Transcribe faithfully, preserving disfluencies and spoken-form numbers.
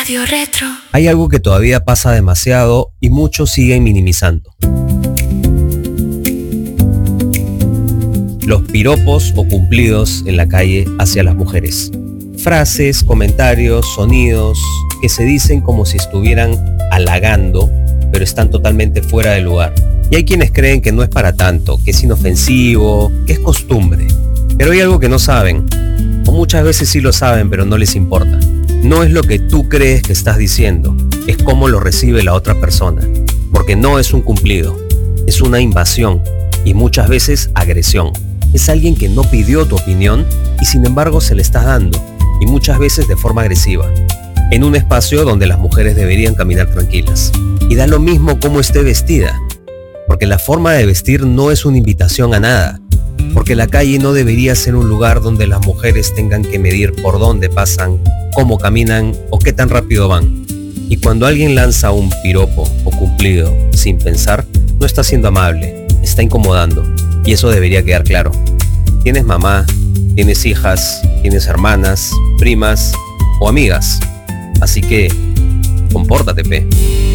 Radio Retro. Hay algo que todavía pasa demasiado y muchos siguen minimizando. Los piropos o cumplidos en la calle hacia las mujeres. Frases, comentarios, sonidos que se dicen como si estuvieran halagando, pero están totalmente fuera de lugar. Y hay quienes creen que no es para tanto, que es inofensivo, que es costumbre. Pero hay algo que no saben, o muchas veces sí lo saben, pero no les importa. No es lo que tú crees que estás diciendo, es cómo lo recibe la otra persona. Porque no es un cumplido, es una invasión y muchas veces agresión. Es alguien que no pidió tu opinión y sin embargo se le estás dando, y muchas veces de forma agresiva, en un espacio donde las mujeres deberían caminar tranquilas. Y da lo mismo cómo esté vestida, porque la forma de vestir no es una invitación a nada, porque la calle no debería ser un lugar donde las mujeres tengan que medir por dónde pasan, cómo caminan o qué tan rápido van. Y cuando alguien lanza un piropo o cumplido sin pensar, no está siendo amable, está incomodando, y eso debería quedar claro. Tienes mamá, tienes hijas, tienes hermanas, primas o amigas, así que compórtate, pe.